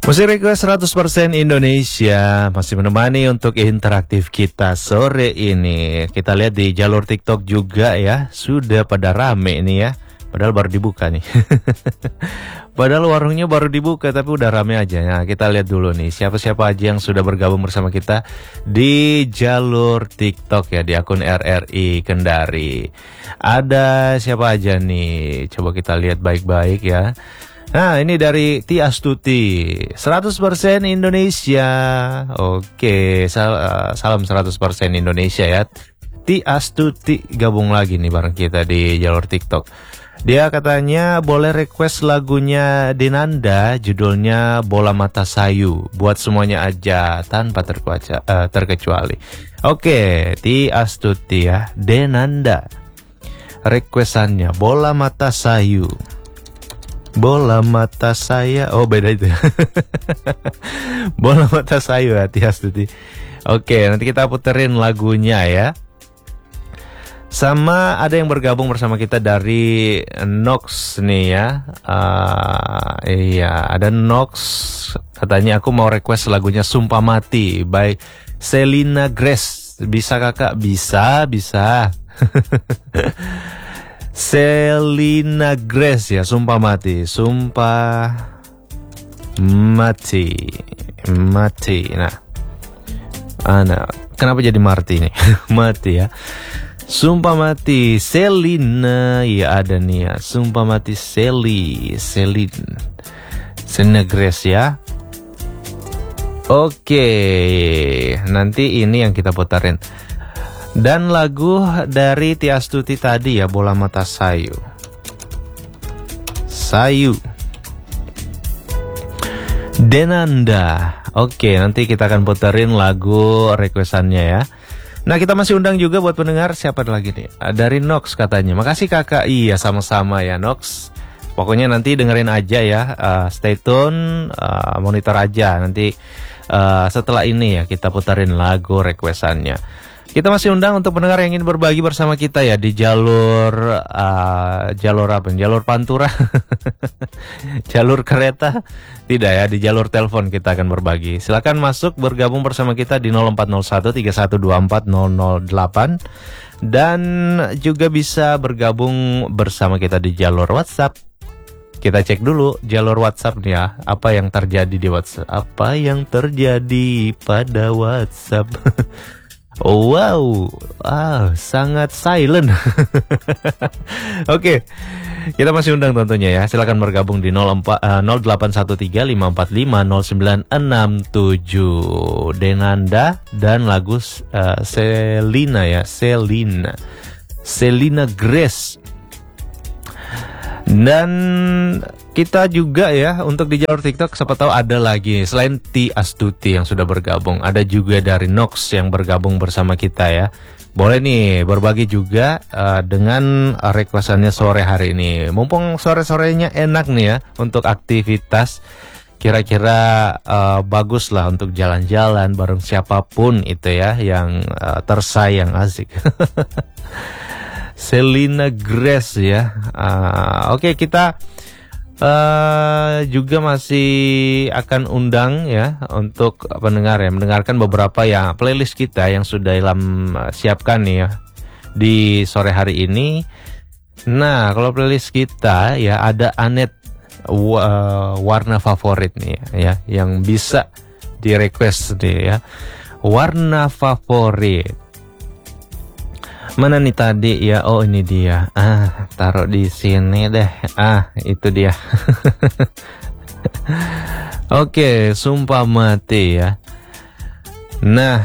Musik request 100% Indonesia masih menemani untuk interaktif kita sore ini. Kita lihat di jalur TikTok juga ya, sudah pada rame ini ya. Padahal baru dibuka nih. Padahal warungnya baru dibuka tapi udah rame aja. Nah, kita lihat dulu nih siapa-siapa aja yang sudah bergabung bersama kita di jalur TikTok ya, di akun RRI Kendari. Ada siapa aja nih? Coba kita lihat baik-baik ya. Nah, ini dari Ti Astuti, 100% Indonesia. Oke, salam 100% Indonesia ya. Ti Astuti gabung lagi nih bareng kita di jalur TikTok. Dia katanya boleh request lagunya Denanda, judulnya Bola Mata Sayu. Buat semuanya aja tanpa terkecuali. Oke, Ti Astuti ya, Denanda. Requestannya Bola Mata Sayu. Bola mata saya, oh beda itu. Bola mata sayu hati Astuti. Oke, nanti kita puterin lagunya ya. Sama ada yang bergabung bersama kita dari Nox nih ya. Iya, ada Nox. Katanya aku mau request lagunya Sumpah Mati by Selina Grace. Bisa kakak? Bisa. Selina Grace ya, Sumpah Mati. Sumpah Mati. Nah, kenapa jadi Marti nih? Mati ya. Sumpah Mati Selina, ya ada nih ya. Sumpah Mati Selina Grace ya. Oke, nanti ini yang kita putarin. Dan lagu dari Ti Astuti tadi ya, Bola Mata Sayu. Denanda. Oke, nanti kita akan puterin lagu requestannya ya. Nah, kita masih undang juga buat pendengar. Siapa lagi nih? Dari Nox katanya. Makasih kakak. Iya, sama-sama ya Nox. Pokoknya nanti dengerin aja ya. Stay tune, monitor aja. Nanti setelah ini ya kita puterin lagu requestannya. Kita masih undang untuk pendengar yang ingin berbagi bersama kita ya di jalur apa? Jalur Pantura, jalur kereta, tidak ya, di jalur telepon kita akan berbagi. Silakan masuk bergabung bersama kita di 0401 3124 008 dan juga bisa bergabung bersama kita di jalur WhatsApp. Kita cek dulu jalur WhatsApp nih ya, apa yang terjadi di WhatsApp, apa yang terjadi pada WhatsApp. Oh, wow, sangat silent. Oke, kita masih undang tentunya ya. Silakan bergabung di 0813545097 Denanda dan lagu Selina ya, Selina Grace. Dan kita juga ya untuk di jalur TikTok siapa tahu ada lagi selain Ti Astuti yang sudah bergabung, ada juga dari Nox yang bergabung bersama kita ya. Boleh nih berbagi juga dengan requestannya sore hari ini. Mumpung sore-sorenya enak nih ya untuk aktivitas, kira-kira bagus lah untuk jalan-jalan bareng siapapun itu ya yang tersayang, asik. Selina Grace ya. Oke, kita juga masih akan undang ya untuk pendengar ya, mendengarkan beberapa ya playlist kita yang sudah Ilham siapkan nih ya di sore hari ini. Nah, kalau playlist kita ya ada Anet warna favorit nih ya, yang bisa di request nih ya. Warna favorit. Mana nih tadi ya? Oh, ini dia. Taruh di sini deh. Itu dia. Oke, Sumpah Mati ya. Nah,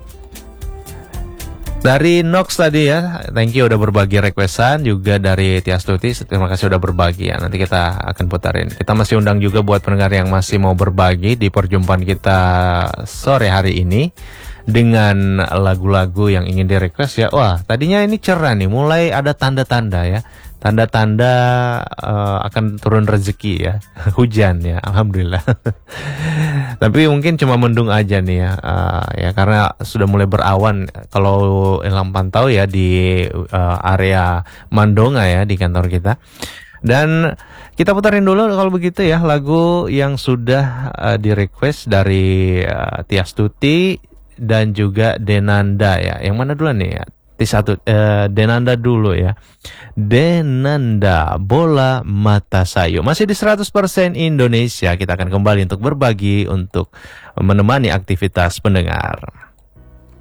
dari Nox tadi ya, thank you udah berbagi requestan. Juga dari Ti Astuti, terima kasih udah berbagi ya. Nanti kita akan putarin. Kita masih undang juga buat pendengar yang masih mau berbagi di perjumpaan kita sore hari ini dengan lagu-lagu yang ingin di-request ya. Wah, tadinya ini cerah nih, mulai ada tanda-tanda ya. Tanda-tanda akan turun rezeki ya. Hujan ya, alhamdulillah. Tapi mungkin cuma mendung aja nih ya. Ya karena sudah mulai berawan. Kalau Ilham pantau ya di area Mandonga ya di kantor kita. Dan Kita putarin dulu kalau begitu ya lagu yang sudah di-request dari Tias Tuti dan juga Denanda ya. Yang mana dulu nih ya? Denanda dulu ya. Denanda, Bola Mata Sayu. Masih di 100% Indonesia. Kita akan kembali untuk berbagi, untuk menemani aktivitas pendengar.